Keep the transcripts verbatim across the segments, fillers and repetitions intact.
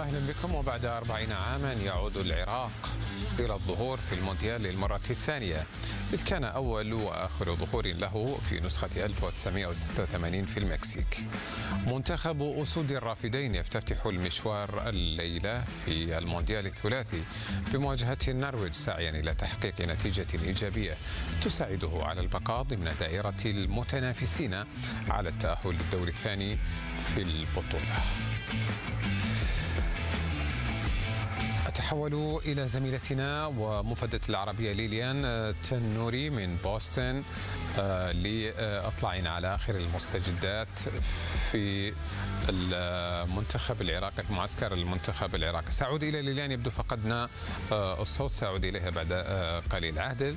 وأهلا بكم. وبعد أربعين عاما يعود العراق إلى الظهور في المونديال للمرة الثانية، إذ كان أول وآخر ظهور له في نسخة ألف وتسعمئة وستة وثمانين في المكسيك. منتخب أسود الرافدين يفتتح المشوار الليلة في المونديال الثلاثي بمواجهة النرويج، سعيا إلى تحقيق نتيجة إيجابية تساعده على البقاء ضمن دائرة المتنافسين على التأهل للدور الثاني في البطولة. أتحول إلى زميلتنا ومفدة العربية ليليان تنوري من بوسطن لإطلاعنا على آخر المستجدات في المنتخب العراقي، في معسكر المنتخب العراقي. سأعود إلى ليليان، يبدو فقدنا الصوت، سأعود إليها بعد قليل. عادل،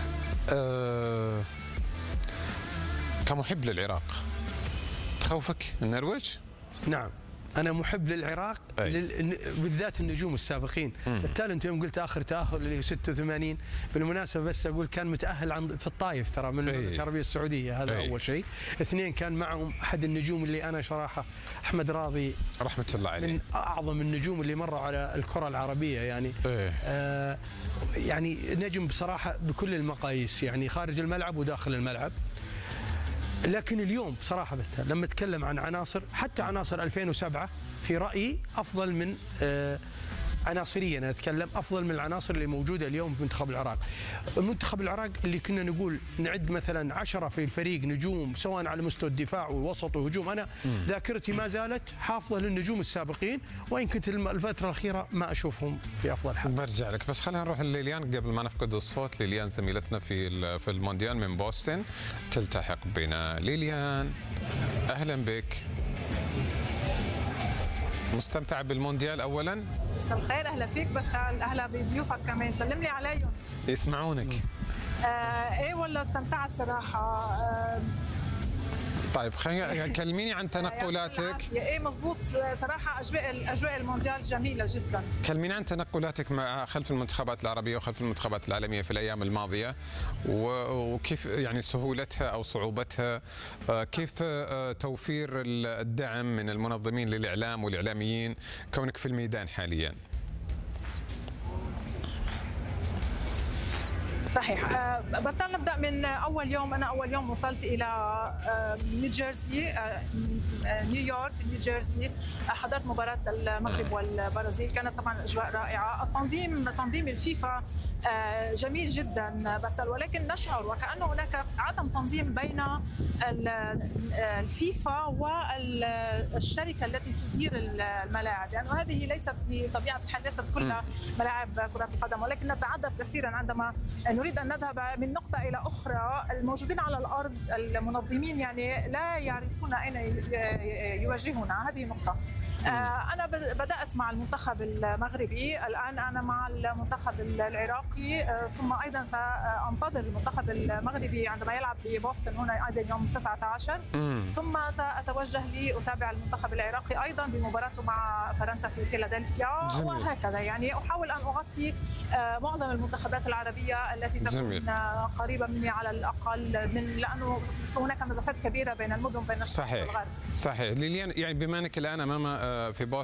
كمحب للعراق تخوفك النرويج؟ نعم، أنا محب للعراق لل... بالذات النجوم السابقين. بالتالي أنت يوم قلت آخر تأهل اللي هو ستة وثمانين، بالمناسبة بس أقول كان متأهل عن في الطايف ترى من العربية السعودية، هذا أي. أول شيء. اثنين، كان معهم أحد النجوم اللي أنا صراحة أحمد راضي رحمة الله عليه من أعظم النجوم اللي مروا على الكرة العربية، يعني آه يعني نجم بصراحة بكل المقاييس، يعني خارج الملعب وداخل الملعب. لكن اليوم بصراحة بتا لما اتكلم عن عناصر، حتى عناصر ألفين وسبعة في رأيي أفضل من آه عناصريا، أنا أتكلم أفضل من العناصر اللي موجودة اليوم في منتخب العراق. المنتخب العراق اللي كنا نقول نعد مثلا عشرة في الفريق نجوم، سواء على مستوى الدفاع والوسط وهجوم، أنا م. ذاكرتي ما زالت حافظة للنجوم السابقين، وإن كنت الفترة الأخيرة ما أشوفهم في أفضل حال. برجع لك، بس خلينا نروح لليليان قبل ما نفقد الصوت. ليليان زميلتنا في في المونديال من بوسطن تلتحق بنا. ليليان، أهلا بك. مستمتعة بالمونديال أولا؟ مساء الخير، أهلا فيك بطال، أهلا بضيوفك كمان، سلم لي عليهم. يسمعونك. آه إيه والله استمتعت صراحة. آه طيب خليني كلميني عن تنقلاتك. ايه مضبوط، صراحه اجواء اجواء المونديال جميله جدا. كلميني عن تنقلاتك مع خلف المنتخبات العربيه وخلف المنتخبات العالميه في الايام الماضيه، وكيف يعني سهولتها او صعوبتها، كيف توفير الدعم من المنظمين للاعلام والاعلاميين كونك في الميدان حاليا. صحيح. أه بطلنا نبدا من اول يوم. انا اول يوم وصلت الى أه نيوجيرسي، أه نيويورك نيوجيرسي، حضرت مباراه المغرب والبرازيل، كانت طبعا الاجواء رائعه. التنظيم تنظيم الفيفا أه جميل جدا بطل، ولكن نشعر وكانه هناك عدم تنظيم بين الفيفا والشركه التي تدير الملاعب، لانه يعني هذه ليست بطبيعه الحال ليست كلها ملاعب كره القدم، ولكن نتعذب كثيرا عندما نريد أن نذهب من نقطة إلى أخرى. الموجودين على الأرض المنظمين يعني لا يعرفون أين يواجهنا، هذه نقطة. أنا بدأت مع المنتخب المغربي، الآن أنا مع المنتخب العراقي، ثم أيضا سأنتظر المنتخب المغربي عندما يلعب ببوسطن هنا أيضا يوم تسعة عشر، ثم سأتوجه لأتابع المنتخب العراقي أيضا بمباراته مع فرنسا في فيلادلفيا، وهكذا. يعني أحاول أن أغطي معظم المنتخبات العربية التي تكون جميل. قريبة مني على الأقل، من لأنه هناك مسافات كبيرة بين المدن بين الشرق والغرب. صحيح صحيح. ليليان، يعني بما أنك الآن أمام في بوسطن